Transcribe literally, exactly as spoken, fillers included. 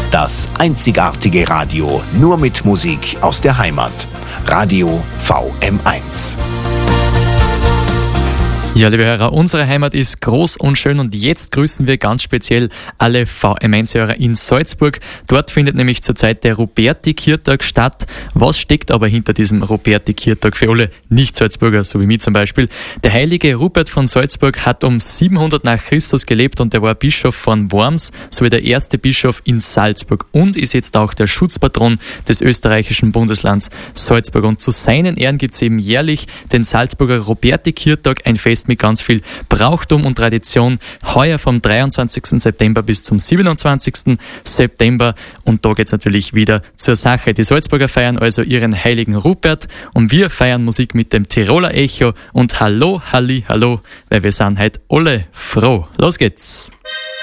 Das einzigartige Radio, nur mit Musik aus der Heimat. Radio V M eins. Ja, liebe Hörer, unsere Heimat ist groß und schön und jetzt grüßen wir ganz speziell alle V M eins-Hörer in Salzburg. Dort findet nämlich zurzeit der Ruperti-Kirtag statt. Was steckt aber hinter diesem Ruperti-Kirtag für alle Nicht-Salzburger, so wie mich zum Beispiel? Der heilige Rupert von Salzburg hat um siebenhundert nach Christus gelebt und er war Bischof von Worms sowie der erste Bischof in Salzburg und ist jetzt auch der Schutzpatron des österreichischen Bundeslands Salzburg. Und zu seinen Ehren gibt es eben jährlich den Salzburger Ruperti-Kirtag, ein Fest mit ganz viel Brauchtum und Tradition. Heuer vom dreiundzwanzigsten September bis zum siebenundzwanzigsten September. Und da geht's natürlich wieder zur Sache. Die Salzburger feiern also ihren heiligen Rupert und wir feiern Musik mit dem Tiroler Echo und Hallo, Halli, Hallo, weil wir sind heute alle froh. Los geht's!